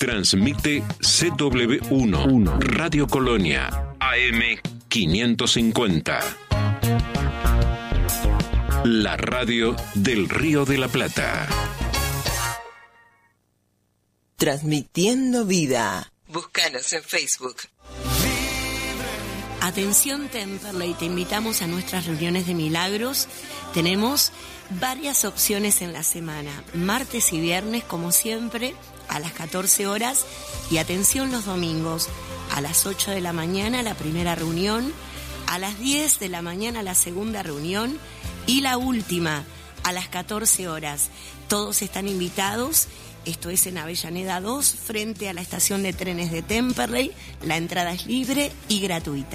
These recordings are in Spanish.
Transmite CW1, Radio Colonia, AM 550. La radio del Río de la Plata. Transmitiendo vida. Búscanos en Facebook. Atención Temperley, te invitamos a nuestras reuniones de milagros. Tenemos varias opciones en la semana, martes y viernes como siempre a las 14 horas y atención los domingos a las 8 de la mañana la primera reunión, a las 10 de la mañana la segunda reunión y la última a las 14 horas. Todos están invitados. Esto es en Avellaneda 2, frente a la estación de trenes de Temperley. La entrada es libre y gratuita.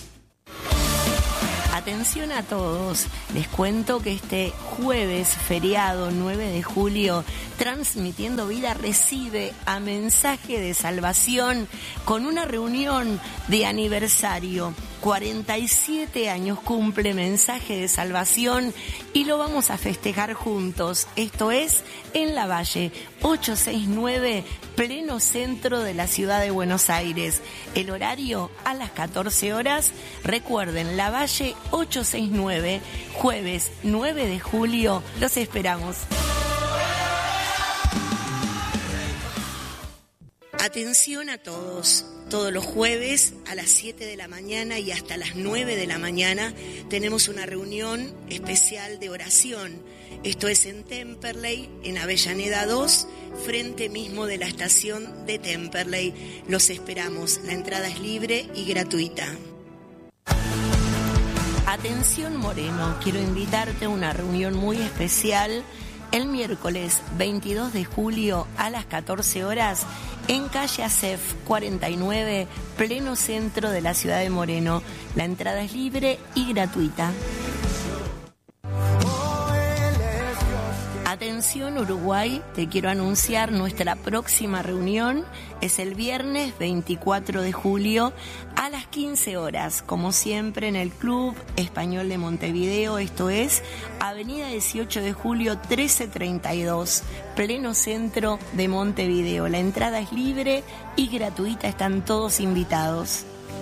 Atención a todos, les cuento que este jueves feriado 9 de julio, Transmitiendo Vida recibe a Mensaje de Salvación con una reunión de aniversario. 47 años cumple Mensaje de Salvación y lo vamos a festejar juntos. Esto es en La Valle 869, pleno centro de la ciudad de Buenos Aires. El horario a las 14 horas. Recuerden, La Valle 869, jueves 9 de julio. Los esperamos. Atención a todos. Todos los jueves a las 7 de la mañana y hasta las 9 de la mañana tenemos una reunión especial de oración. Esto es en Temperley, en Avellaneda 2, frente mismo de la estación de Temperley. Los esperamos. La entrada es libre y gratuita. Atención Moreno, quiero invitarte a una reunión muy especial el miércoles 22 de julio a las 14 horas en calle Acef 49, pleno centro de la ciudad de Moreno. La entrada es libre y gratuita. Atención Uruguay, te quiero anunciar nuestra próxima reunión. Es el viernes 24 de julio a las 15 horas, como siempre en el Club Español de Montevideo. Esto es Avenida 18 de julio 1332, pleno centro de Montevideo. La entrada es libre y gratuita, están todos invitados.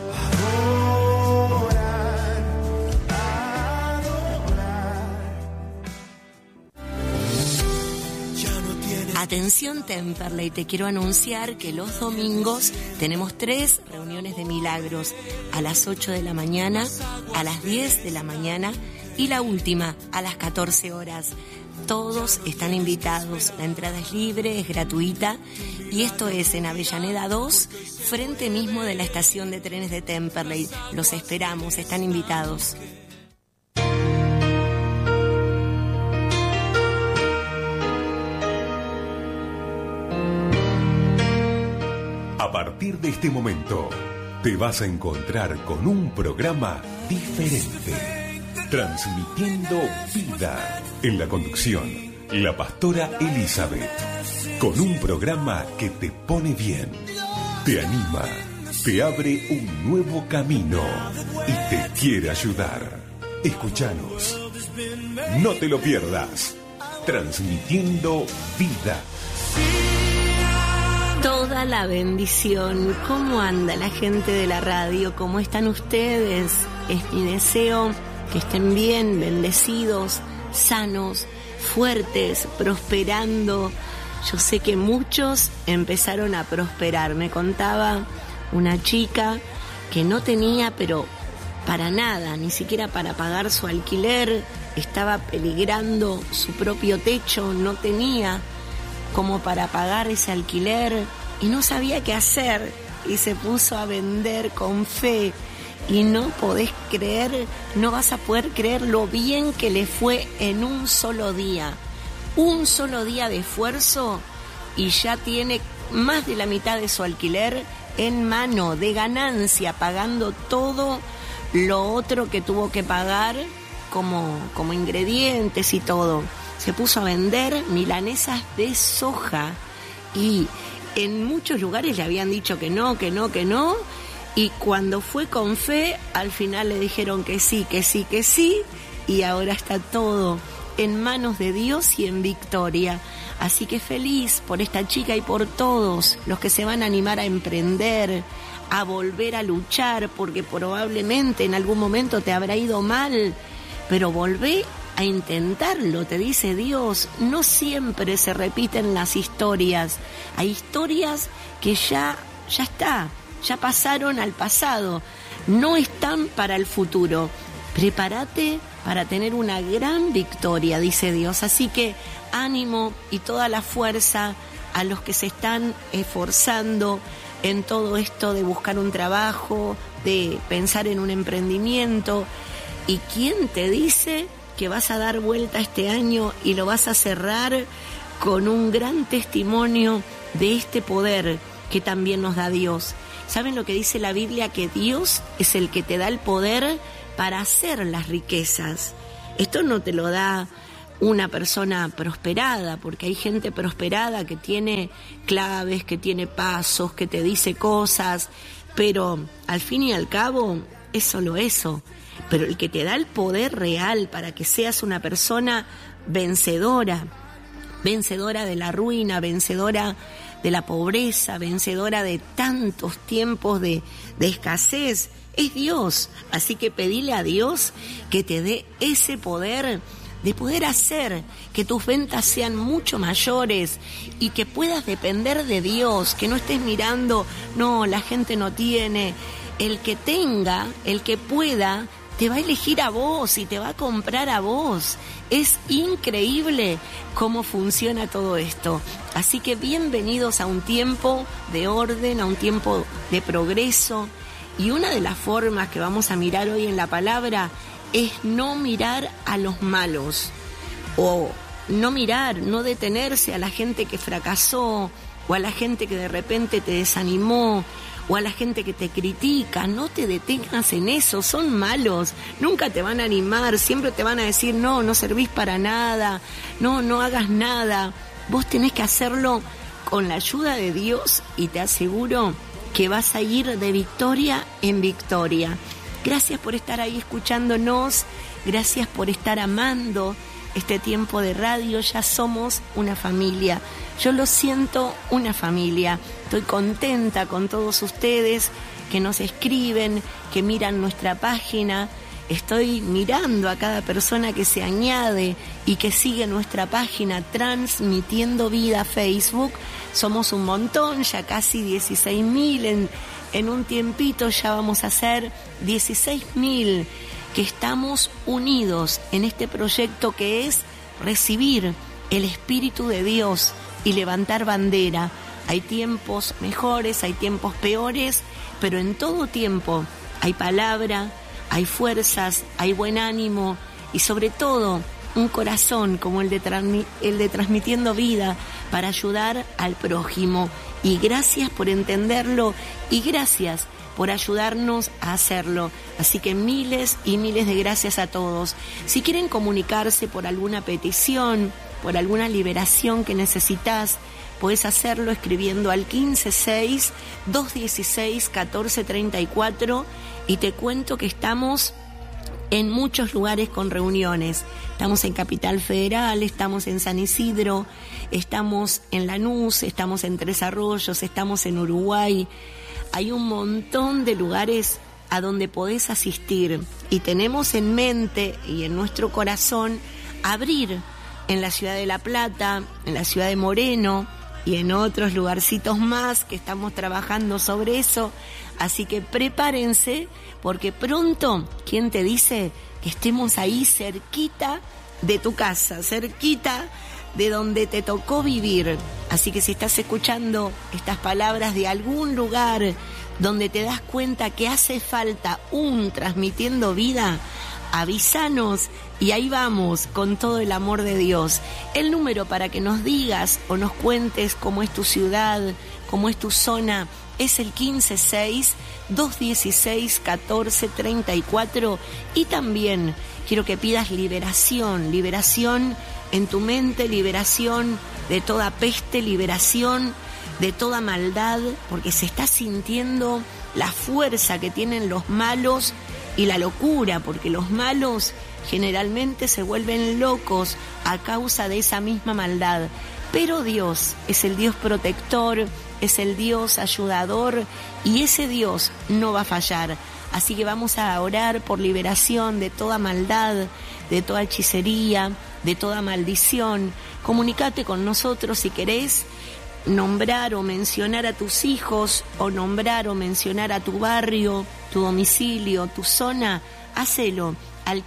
Atención Temperley, te quiero anunciar que los domingos tenemos 3 reuniones de milagros, a las 8 de la mañana, a las 10 de la mañana y la última a las 14 horas. Todos están invitados, la entrada es libre, es gratuita y esto es en Avellaneda 2, frente mismo de la estación de trenes de Temperley. Los esperamos, están invitados. A partir de este momento, te vas a encontrar con un programa diferente. Transmitiendo vida. En la conducción, la pastora Elizabeth. Con un programa que te pone bien, te anima, te abre un nuevo camino y te quiere ayudar. Escúchanos. No te lo pierdas. Transmitiendo vida. Toda la bendición. ¿Cómo anda la gente de la radio? ¿Cómo están ustedes? Es mi deseo que estén bien, bendecidos, sanos, fuertes, prosperando. Yo sé que muchos empezaron a prosperar. Me contaba una chica que no tenía, pero para nada, ni siquiera para pagar su alquiler. Estaba peligrando su propio techo, no tenía como para pagar ese alquiler y no sabía qué hacer y se puso a vender con fe y no podés creer, no vas a poder creer lo bien que le fue en un solo día de esfuerzo y ya tiene más de la mitad de su alquiler en mano, de ganancia, pagando todo lo otro que tuvo que pagar como ingredientes y todo. Se puso a vender milanesas de soja y en muchos lugares le habían dicho que no, y cuando fue con fe, al final le dijeron que sí, y ahora está todo en manos de Dios y en victoria. Así que feliz por esta chica y por todos los que se van a animar a emprender, a volver a luchar, porque probablemente en algún momento te habrá ido mal, pero volvé a intentarlo, te dice Dios. No siempre se repiten las historias. Hay historias que ya pasaron al pasado, no están para el futuro. Prepárate para tener una gran victoria, dice Dios. Así que ánimo y toda la fuerza a los que se están esforzando en todo esto de buscar un trabajo, de pensar en un emprendimiento. ¿Y quién te dice que vas a dar vuelta este año y lo vas a cerrar con un gran testimonio de este poder que también nos da Dios? ¿Saben lo que dice la Biblia? Que Dios es el que te da el poder para hacer las riquezas. Esto no te lo da una persona prosperada, porque hay gente prosperada que tiene claves, que tiene pasos, que te dice cosas, pero al fin y al cabo es solo eso. Pero el que te da el poder real para que seas una persona vencedora, vencedora de la ruina, vencedora de la pobreza, vencedora de tantos tiempos de escasez, es Dios. Así que pedile a Dios que te dé ese poder de poder hacer que tus ventas sean mucho mayores y que puedas depender de Dios, que no estés mirando, no, la gente no tiene. El que tenga, el que pueda, te va a elegir a vos y te va a comprar a vos. Es increíble cómo funciona todo esto. Así que bienvenidos a un tiempo de orden, a un tiempo de progreso. Y una de las formas que vamos a mirar hoy en la palabra es no mirar a los malos, o no detenerse a la gente que fracasó, o a la gente que de repente te desanimó, o a la gente que te critica. No te detengas en eso, son malos, nunca te van a animar, siempre te van a decir no servís para nada, no hagas nada. Vos tenés que hacerlo con la ayuda de Dios y te aseguro que vas a ir de victoria en victoria. Gracias por estar ahí escuchándonos, gracias por estar amando este tiempo de radio. Ya somos una familia, yo lo siento, una familia. Estoy contenta con todos ustedes que nos escriben, que miran nuestra página. Estoy mirando a cada persona que se añade y que sigue nuestra página Transmitiendo Vida Facebook. Somos un montón, ya casi 16.000 en un tiempito, ya vamos a ser 16.000 que estamos unidos en este proyecto que es recibir el Espíritu de Dios y levantar bandera. Hay tiempos mejores, hay tiempos peores, pero en todo tiempo hay palabra, hay fuerzas, hay buen ánimo y sobre todo un corazón como el de Transmitiendo Vida para ayudar al prójimo. Y gracias por entenderlo y gracias por ayudarnos a hacerlo. Así que miles y miles de gracias a todos. Si quieren comunicarse por alguna petición, por alguna liberación que necesitas, puedes hacerlo escribiendo al 156-216-1434 y te cuento que estamos en muchos lugares con reuniones. Estamos en Capital Federal, estamos en San Isidro, estamos en Lanús, estamos en Tres Arroyos, estamos en Uruguay. Hay un montón de lugares a donde podés asistir y tenemos en mente y en nuestro corazón abrir en la ciudad de La Plata, en la ciudad de Moreno y en otros lugarcitos más que estamos trabajando sobre eso. Así que prepárense porque pronto, ¿quién te dice que estemos ahí cerquita de tu casa, cerquita de donde te tocó vivir? Así que si estás escuchando estas palabras de algún lugar donde te das cuenta que hace falta un Transmitiendo Vida, avísanos y ahí vamos con todo el amor de Dios. El número para que nos digas o nos cuentes cómo es tu ciudad, cómo es tu zona, es el 156-216-1434 y también quiero que pidas liberación en tu mente, liberación de toda peste, liberación de toda maldad, porque se está sintiendo la fuerza que tienen los malos y la locura, porque los malos generalmente se vuelven locos a causa de esa misma maldad. Pero Dios es el Dios protector, es el Dios ayudador y ese Dios no va a fallar. Así que vamos a orar por liberación de toda maldad, de toda hechicería, de toda maldición. Comunícate con nosotros si querés nombrar o mencionar a tus hijos, o nombrar o mencionar a tu barrio, tu domicilio, tu zona. Hacelo al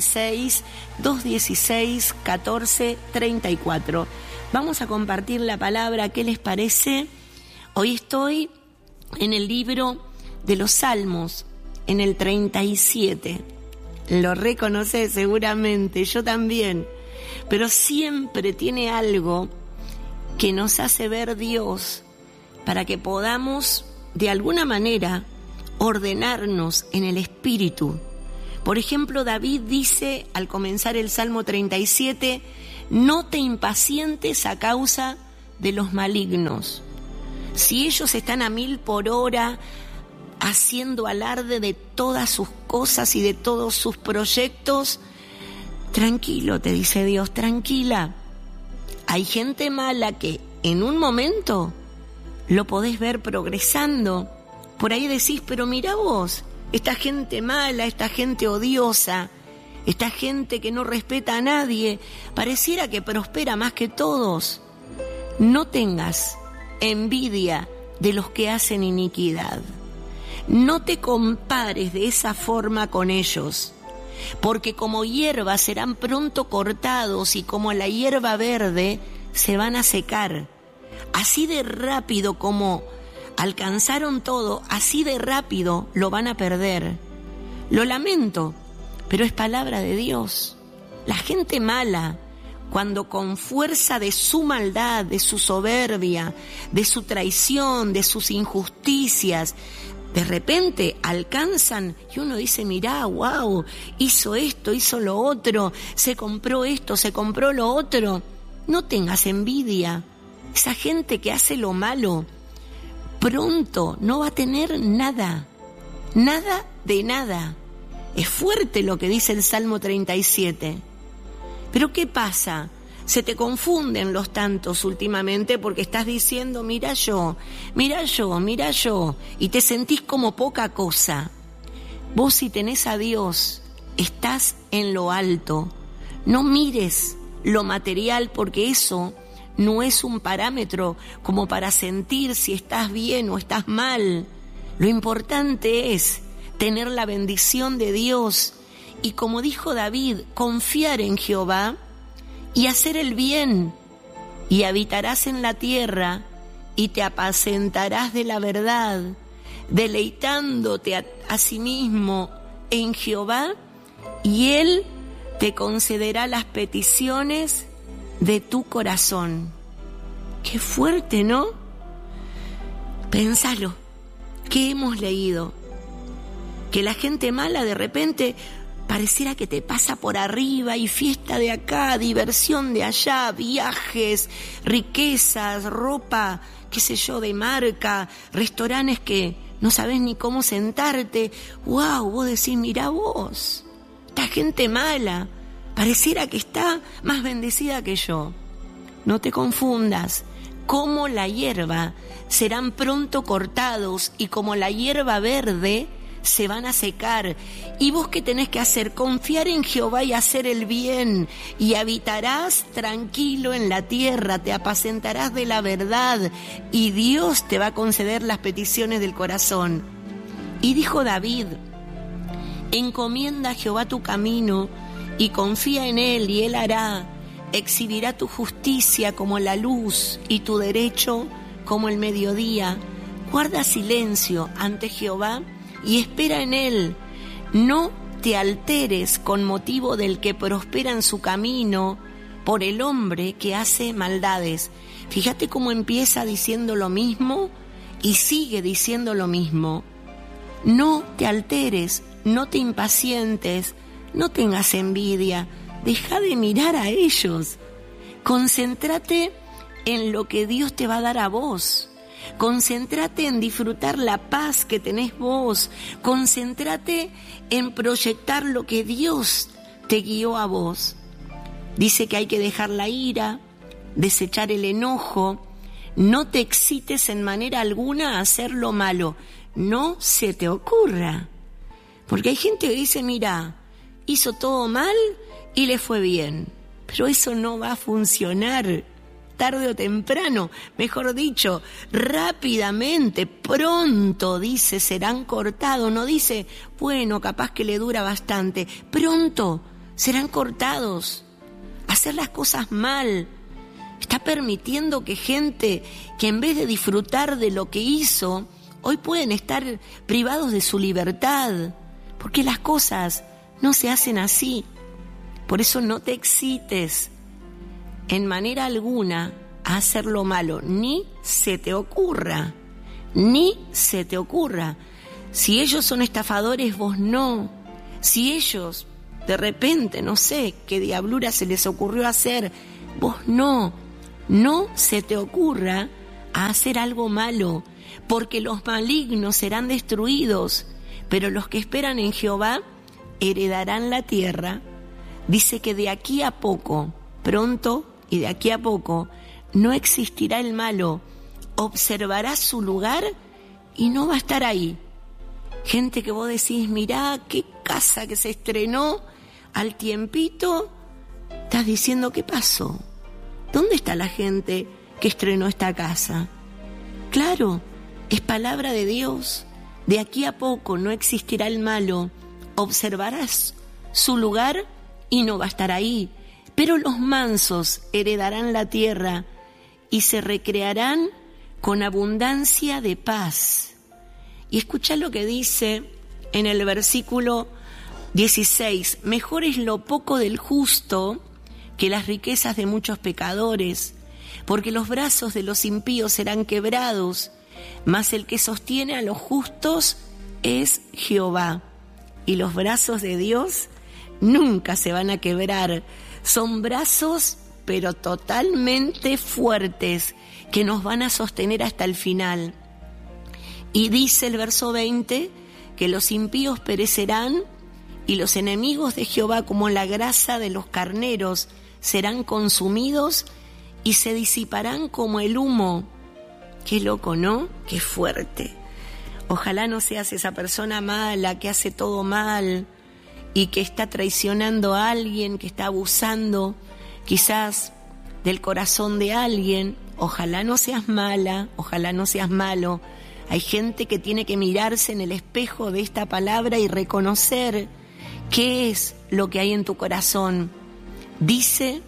156-216-1434. Vamos a compartir la palabra. ¿Qué les parece? Hoy estoy en el libro de los Salmos, en el 37. Lo reconoces seguramente, yo también. Pero siempre tiene algo que nos hace ver Dios para que podamos, de alguna manera, ordenarnos en el Espíritu. Por ejemplo, David dice, al comenzar el Salmo 37, no te impacientes a causa de los malignos. Si ellos están a 1000 por hora, haciendo alarde de todas sus cosas y de todos sus proyectos, tranquilo, te dice Dios, tranquila. Hay gente mala que en un momento lo podés ver progresando. Por ahí decís, pero mira vos, esta gente mala, esta gente odiosa, esta gente que no respeta a nadie, pareciera que prospera más que todos. No tengas envidia de los que hacen iniquidad. No te compares de esa forma con ellos, porque como hierba serán pronto cortados y como la hierba verde se van a secar. Así de rápido como alcanzaron todo, así de rápido lo van a perder. Lo lamento, pero es palabra de Dios. La gente mala, cuando con fuerza de su maldad, de su soberbia, de su traición, de sus injusticias, de repente alcanzan y uno dice, mirá, wow, hizo esto, hizo lo otro, se compró esto, se compró lo otro. No tengas envidia. Esa gente que hace lo malo, pronto no va a tener nada, nada de nada. Es fuerte lo que dice el Salmo 37. Pero ¿qué pasa? Se te confunden los tantos últimamente porque estás diciendo, mira yo, y te sentís como poca cosa. Vos, si tenés a Dios, estás en lo alto. No mires lo material, porque eso no es un parámetro como para sentir si estás bien o estás mal. Lo importante es tener la bendición de Dios y, como dijo David, confiar en Jehová y hacer el bien, y habitarás en la tierra y te apacentarás de la verdad, deleitándote a sí mismo en Jehová, y Él te concederá las peticiones de tu corazón. Qué fuerte, ¿no? Pénsalo. ¿Qué hemos leído? Que la gente mala de repente pareciera que te pasa por arriba, y fiesta de acá, diversión de allá, viajes, riquezas, ropa, qué sé yo, de marca, restaurantes que no sabes ni cómo sentarte. ¡Wow! Vos decís, mirá vos, esta gente mala pareciera que está más bendecida que yo. No te confundas. Como la hierba serán pronto cortados, y como la hierba verde se van a secar. ¿Y vos qué tenés que hacer? Confiar en Jehová y hacer el bien, y habitarás tranquilo en la tierra, te apacentarás de la verdad, y Dios te va a conceder las peticiones del corazón. Y dijo David, encomienda a Jehová tu camino y confía en Él, y Él hará. Exhibirá tu justicia como la luz y tu derecho como el mediodía. Guarda silencio ante Jehová y espera en Él. No te alteres con motivo del que prospera en su camino, por el hombre que hace maldades. Fíjate cómo empieza diciendo lo mismo y sigue diciendo lo mismo. No te alteres, no te impacientes, no tengas envidia, deja de mirar a ellos. Concéntrate en lo que Dios te va a dar a vos. Concéntrate en disfrutar la paz que tenés vos. Concéntrate en proyectar lo que Dios te guió a vos. Dice que hay que dejar la ira, desechar el enojo. No te excites en manera alguna a hacer lo malo. No se te ocurra. Porque hay gente que dice, mira, hizo todo mal y le fue bien. Pero eso no va a funcionar. Tarde o temprano, mejor dicho, rápidamente, pronto, dice, serán cortados. No dice, bueno, capaz que le dura bastante. Pronto serán cortados. Hacer las cosas mal está permitiendo que gente que en vez de disfrutar de lo que hizo, hoy pueden estar privados de su libertad, porque las cosas no se hacen así. Por eso no te excites en manera alguna a hacer lo malo, ni se te ocurra, ni se te ocurra. Si ellos son estafadores, vos no. Si ellos, de repente, no sé qué diablura se les ocurrió hacer, vos no. No se te ocurra a hacer algo malo, porque los malignos serán destruidos, pero los que esperan en Jehová heredarán la tierra. Dice que de aquí a poco, pronto y de aquí a poco, no existirá el malo, observará su lugar y no va a estar ahí. Gente que vos decís, mirá qué casa que se estrenó, al tiempito estás diciendo, ¿qué pasó? ¿Dónde está la gente que estrenó esta casa? Claro, es palabra de Dios. De aquí a poco no existirá el malo, observarás su lugar y no va a estar ahí. Pero los mansos heredarán la tierra y se recrearán con abundancia de paz. Y escucha lo que dice en el versículo 16. Mejor es lo poco del justo que las riquezas de muchos pecadores, porque los brazos de los impíos serán quebrados, mas el que sostiene a los justos es Jehová. Y los brazos de Dios nunca se van a quebrar. Son brazos, pero totalmente fuertes, que nos van a sostener hasta el final. Y dice el verso 20, que los impíos perecerán, y los enemigos de Jehová, como la grasa de los carneros, serán consumidos y se disiparán como el humo. Qué loco, ¿no? Qué fuerte. Ojalá no seas esa persona mala que hace todo mal y que está traicionando a alguien, que está abusando quizás del corazón de alguien. Ojalá no seas mala, ojalá no seas malo. Hay gente que tiene que mirarse en el espejo de esta palabra y reconocer qué es lo que hay en tu corazón. Dice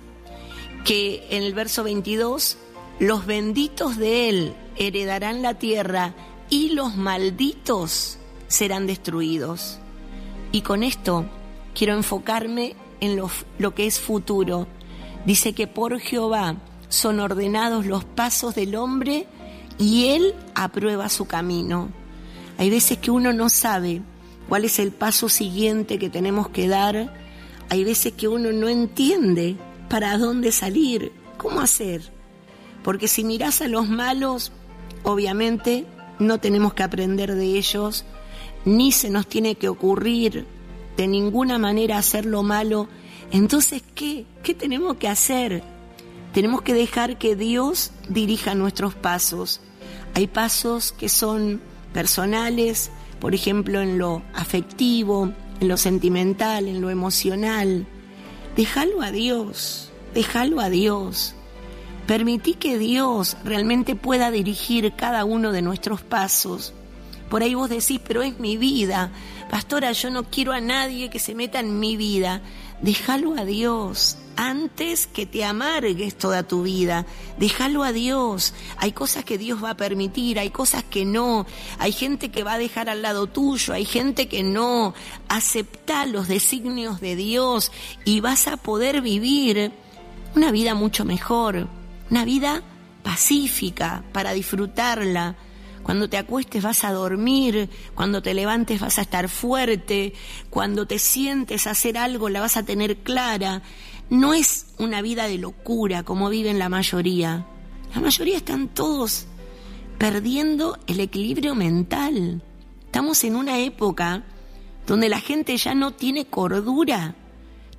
que en el verso 22, los benditos de él heredarán la tierra y los malditos serán destruidos. Y con esto quiero enfocarme en lo que es futuro. Dice que por Jehová son ordenados los pasos del hombre y él aprueba su camino. Hay veces que uno no sabe cuál es el paso siguiente que tenemos que dar. Hay veces que uno no entiende para dónde salir, cómo hacer. Porque si mirás a los malos, obviamente no tenemos que aprender de ellos, ni se nos tiene que ocurrir de ninguna manera hacer lo malo. Entonces, ¿qué tenemos que hacer? Tenemos que dejar que Dios dirija nuestros pasos. Hay pasos que son personales, por ejemplo, en lo afectivo, en lo sentimental, en lo emocional. Déjalo a Dios, déjalo a Dios. Permití que Dios realmente pueda dirigir cada uno de nuestros pasos. Por ahí vos decís, pero es mi vida. Pastora, yo no quiero a nadie que se meta en mi vida. Déjalo a Dios antes que te amargues toda tu vida. Déjalo a Dios. Hay cosas que Dios va a permitir, hay cosas que no. Hay gente que va a dejar al lado tuyo, hay gente que no. Aceptá los designios de Dios y vas a poder vivir una vida mucho mejor, una vida pacífica para disfrutarla. Cuando te acuestes vas a dormir, cuando te levantes vas a estar fuerte, cuando te sientes a hacer algo la vas a tener clara. No es una vida de locura como viven la mayoría. La mayoría están todos perdiendo el equilibrio mental. Estamos en una época donde la gente ya no tiene cordura.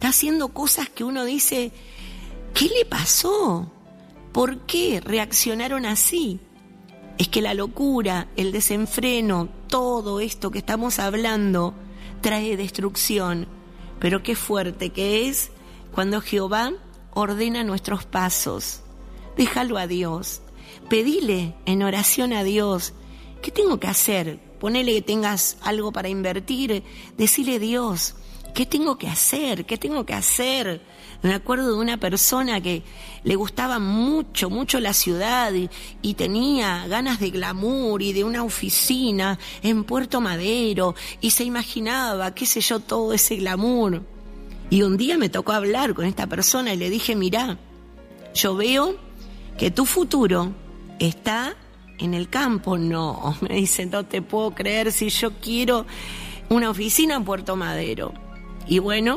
está haciendo cosas que uno dice, ¿qué le pasó? ¿Por qué reaccionaron así? Es que la locura, el desenfreno, todo esto que estamos hablando trae destrucción. Pero qué fuerte que es cuando Jehová ordena nuestros pasos. Déjalo a Dios. Pedile en oración a Dios. ¿Qué tengo que hacer? Ponele que tengas algo para invertir. Decile, Dios, ¿qué tengo que hacer? ¿Qué tengo que hacer? Me acuerdo de una persona que le gustaba mucho, mucho la ciudad y tenía ganas de glamour y de una oficina en Puerto Madero y se imaginaba, qué sé yo, todo ese glamour. Y un día me tocó hablar con esta persona y le dije, mirá, yo veo que tu futuro está en el campo. No, me dice, no te puedo creer si yo quiero una oficina en Puerto Madero. Y bueno,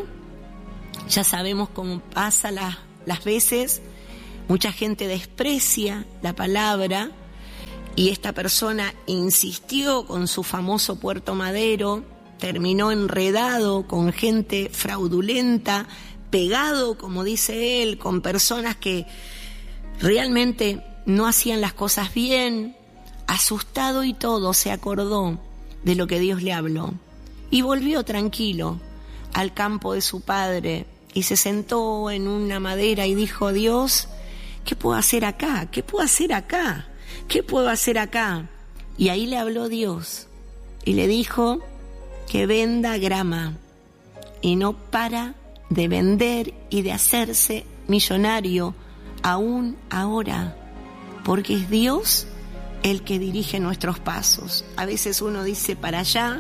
ya sabemos cómo pasa las veces, mucha gente desprecia la palabra y esta persona insistió con su famoso Puerto Madero, terminó enredado con gente fraudulenta, pegado, como dice él, con personas que realmente no hacían las cosas bien, asustado y todo, se acordó de lo que Dios le habló y volvió tranquilo al campo de su padre y se sentó en una madera y dijo, Dios, ¿qué puedo hacer acá? ¿Qué puedo hacer acá? ¿Qué puedo hacer acá? Y ahí le habló Dios y le dijo que venda grama y no para de vender y de hacerse millonario aún ahora, porque es Dios el que dirige nuestros pasos. A veces uno dice para allá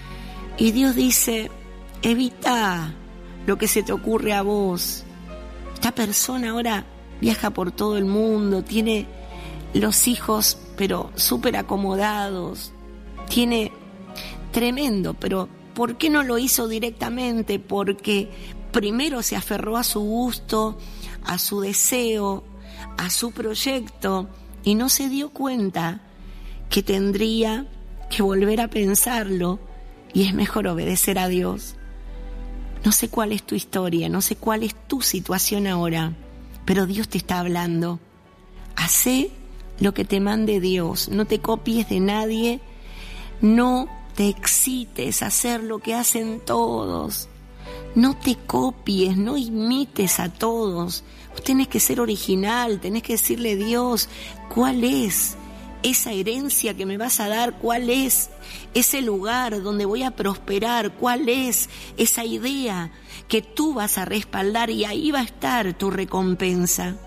y Dios dice, evita lo que se te ocurre a vos. Esta persona ahora viaja por todo el mundo, tiene los hijos pero súper acomodados, tiene tremendo, pero ¿por qué no lo hizo directamente? Porque primero se aferró a su gusto, a su deseo, a su proyecto y no se dio cuenta que tendría que volver a pensarlo y es mejor obedecer a Dios. No sé cuál es tu historia, no sé cuál es tu situación ahora, pero Dios te está hablando. Hacé lo que te mande Dios, no te copies de nadie, no te excites a hacer lo que hacen todos. No te copies, no imites a todos. Vos tenés que ser original, tenés que decirle, Dios, ¿cuál es esa herencia que me vas a dar? ¿Cuál es ese lugar donde voy a prosperar? ¿Cuál es esa idea que tú vas a respaldar? Y ahí va a estar tu recompensa.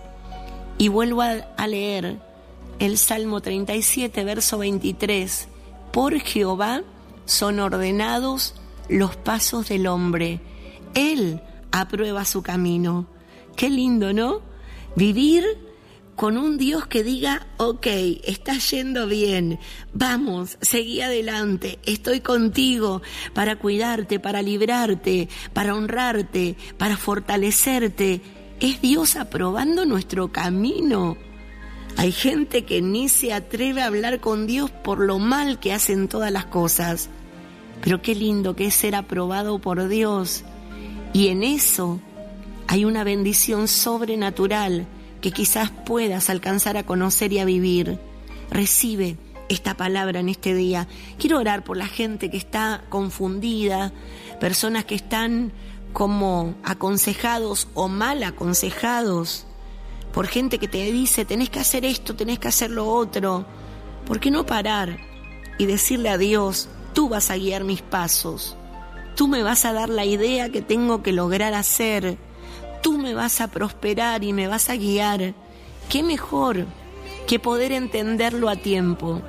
Y vuelvo a leer el Salmo 37, verso 23. Por Jehová son ordenados los pasos del hombre. Él aprueba su camino. Qué lindo, ¿no? Vivir con un Dios que diga, ok, estás yendo bien, vamos, seguí adelante, estoy contigo para cuidarte, para librarte, para honrarte, para fortalecerte. Es Dios aprobando nuestro camino. Hay gente que ni se atreve a hablar con Dios por lo mal que hacen todas las cosas. Pero qué lindo que es ser aprobado por Dios. Y en eso hay una bendición sobrenatural que quizás puedas alcanzar a conocer y a vivir. Recibe esta palabra en este día. Quiero orar por la gente que está confundida, personas que están como aconsejados o mal aconsejados, por gente que te dice, tenés que hacer esto, tenés que hacer lo otro. ¿Por qué no parar y decirle a Dios, tú vas a guiar mis pasos? Tú me vas a dar la idea que tengo que lograr hacer. Tú me vas a prosperar y me vas a guiar. ¿Qué mejor que poder entenderlo a tiempo?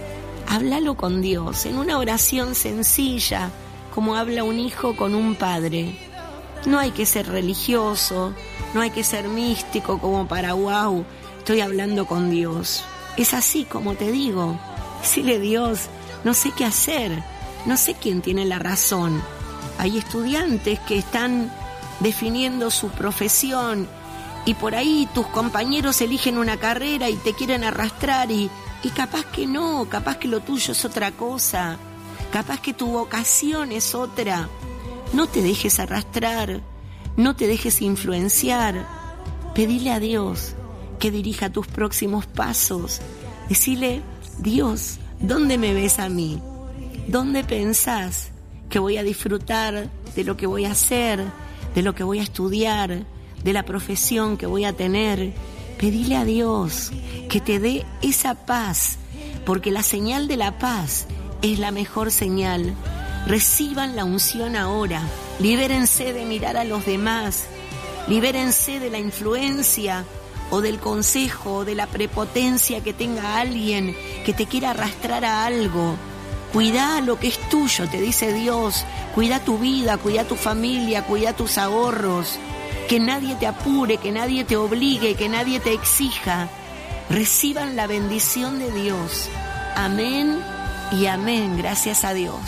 Háblalo con Dios en una oración sencilla, como habla un hijo con un padre. No hay que ser religioso, no hay que ser místico como para wow, estoy hablando con Dios. Es así como te digo. Decirle, Dios, no sé qué hacer, no sé quién tiene la razón. Hay estudiantes que están definiendo su profesión y por ahí tus compañeros eligen una carrera y te quieren arrastrar y capaz que no, capaz que lo tuyo es otra cosa, capaz que tu vocación es otra. No te dejes arrastrar, no te dejes influenciar. Pedile a Dios que dirija tus próximos pasos. Decile: Dios, ¿dónde me ves a mí? ¿Dónde pensás que voy a disfrutar de lo que voy a hacer, de lo que voy a estudiar, de la profesión que voy a tener? Pedile a Dios que te dé esa paz, porque la señal de la paz es la mejor señal. Reciban la unción ahora. Libérense de mirar a los demás. Libérense de la influencia o del consejo o de la prepotencia que tenga alguien que te quiera arrastrar a algo. Cuida lo que es tuyo, te dice Dios. Cuida tu vida, cuida tu familia, cuida tus ahorros. Que nadie te apure, que nadie te obligue, que nadie te exija. Reciban la bendición de Dios. Amén y amén, gracias a Dios.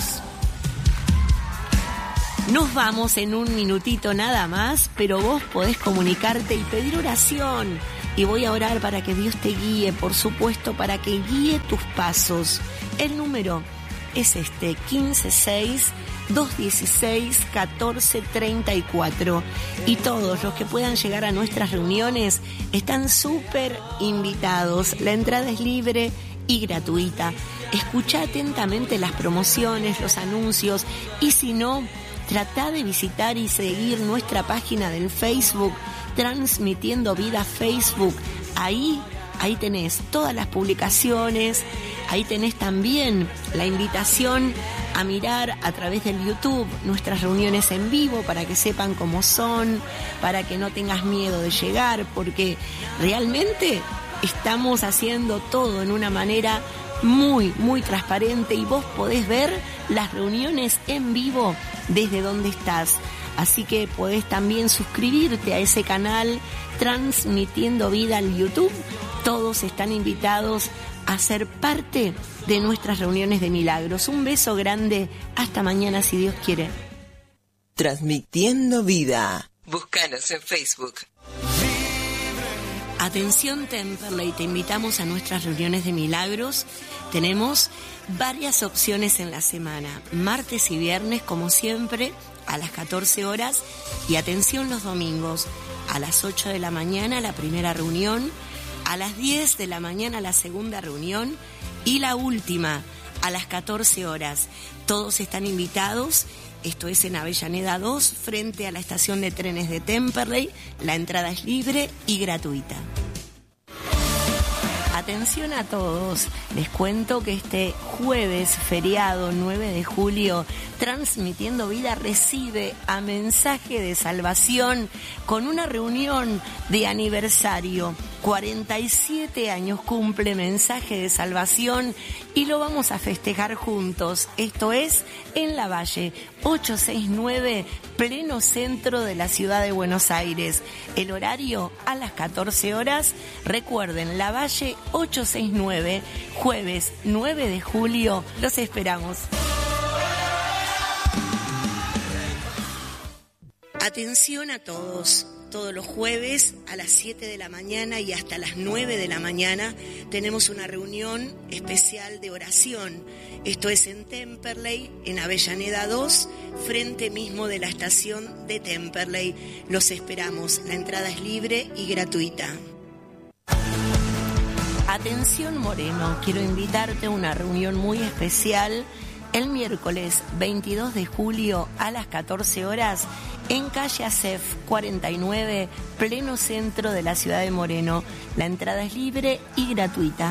Nos vamos en un minutito nada más, pero vos podés comunicarte y pedir oración. Y voy a orar para que Dios te guíe, por supuesto, para que guíe tus pasos. El número es 156-216-1434. Y todos los que puedan llegar a nuestras reuniones están súper invitados. La entrada es libre y gratuita. Escucha atentamente las promociones, los anuncios, y si no, trata de visitar y seguir nuestra página del Facebook, Transmitiendo Vida Facebook. Ahí tenés todas las publicaciones, ahí tenés también la invitación a mirar a través del YouTube nuestras reuniones en vivo para que sepan cómo son, para que no tengas miedo de llegar, porque realmente estamos haciendo todo en una manera muy, muy transparente y vos podés ver las reuniones en vivo desde donde estás. Así que podés también suscribirte a ese canal Transmitiendo Vida al YouTube. Todos están invitados a ser parte de nuestras reuniones de milagros. Un beso grande. Hasta mañana, si Dios quiere. Transmitiendo Vida. Búscanos en Facebook. Atención Temperley, te invitamos a nuestras reuniones de milagros. Tenemos varias opciones en la semana, martes y viernes como siempre a las 14 horas y atención los domingos a las 8 de la mañana la primera reunión, a las 10 de la mañana la segunda reunión y la última a las 14 horas. Todos están invitados. Esto es en Avellaneda 2, frente a la estación de trenes de Temperley. La entrada es libre y gratuita. Atención a todos, les cuento que este jueves feriado 9 de julio, Transmitiendo Vida recibe a Mensaje de Salvación con una reunión de aniversario. 47 años cumple Mensaje de Salvación y lo vamos a festejar juntos. Esto es en La Valle, 869, pleno centro de la ciudad de Buenos Aires. El horario a las 14 horas. Recuerden, La Valle 869, jueves 9 de julio. Los esperamos. Atención a todos. Todos los jueves a las 7 de la mañana y hasta las 9 de la mañana tenemos una reunión especial de oración. Esto es en Temperley, en Avellaneda 2, frente mismo de la estación de Temperley. Los esperamos. La entrada es libre y gratuita. Atención Moreno, quiero invitarte a una reunión muy especial el miércoles 22 de julio a las 14 horas en calle Acef 49, pleno centro de la ciudad de Moreno. La entrada es libre y gratuita.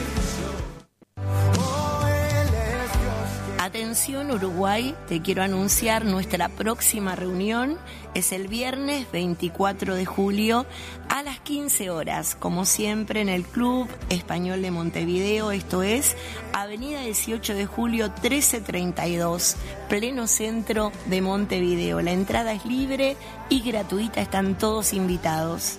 Atención Uruguay, te quiero anunciar nuestra próxima reunión. Es el viernes 24 de julio a las 15 horas, como siempre en el Club Español de Montevideo. Esto es Avenida 18 de julio 1332, pleno centro de Montevideo. La entrada es libre y gratuita, están todos invitados.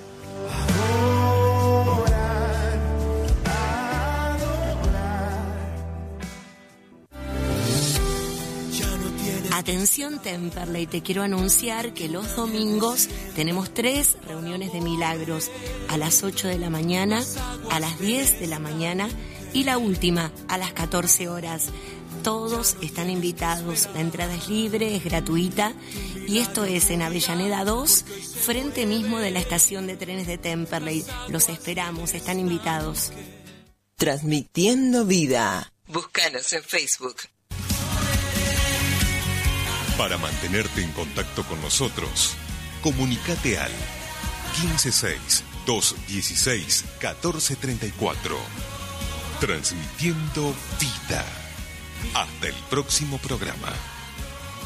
Atención Temperley, te quiero anunciar que los domingos tenemos 3 reuniones de milagros, a las 8 de la mañana, a las 10 de la mañana y la última a las 14 horas. Todos están invitados. La entrada es libre, es gratuita. Y esto es en Avellaneda 2, frente mismo de la estación de trenes de Temperley. Los esperamos, están invitados. Transmitiendo vida. Búscanos en Facebook. Para mantenerte en contacto con nosotros, comunícate al 156-216-1434. Transmitiendo vida. Hasta el próximo programa.